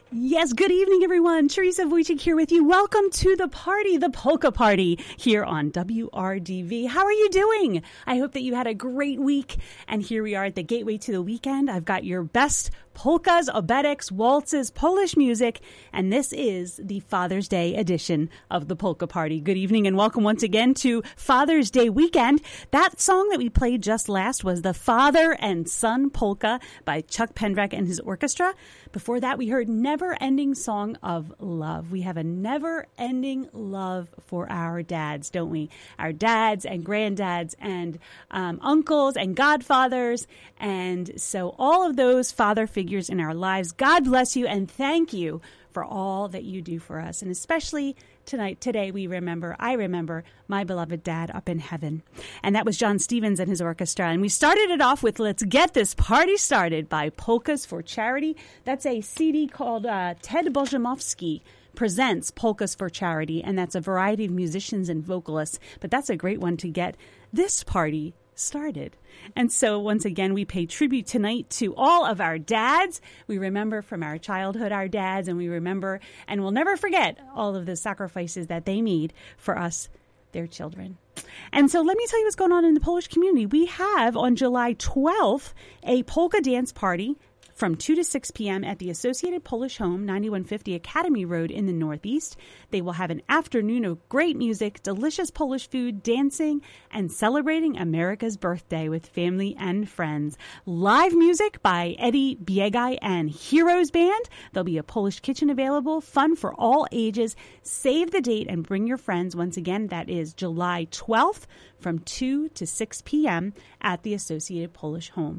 Yes, good evening, everyone. Teresa Wojcik here with you. Welcome to the party, the Polka Party, here on WRDV. How are you doing? I hope that you had a great week. And here we are at the gateway to the weekend. I've got your best polkas, obetics, waltzes, Polish music, and this is the Father's Day edition of the Polka Party. Good evening and welcome once again to Father's Day weekend. That song that we played just last was the Father and Son Polka by Chuck Pendrek and his orchestra. Before that, we heard Never Ending Song of Love. We have a never-ending love for our dads, don't we? Our dads and granddads and uncles and godfathers. And so all of those father figures in our lives, God bless you and thank you for all that you do for us. And especially today, I remember my beloved dad up in heaven. And that was John Stevens and his orchestra. And we started it off with Let's Get This Party Started by Polkas for Charity. That's a CD called Ted Bozimowski Presents Polkas for Charity. And that's a variety of musicians and vocalists. But that's a great one to get this party started. And so once again, we pay tribute tonight to all of our dads. We remember from our childhood our dads, and we remember and we'll never forget all of the sacrifices that they made for us, their children. And so let me tell you what's going on in the Polish community. We have on July 12th a polka dance party from 2 to 6 p.m. at the Associated Polish Home, 9150 Academy Road in the Northeast. They will have an afternoon of great music, delicious Polish food, dancing, and celebrating America's birthday with family and friends. Live music by Eddie Biegaj and Heroes Band. There'll be a Polish kitchen available, fun for all ages. Save the date and bring your friends. Once again, that is July 12th from 2 to 6 p.m. at the Associated Polish Home.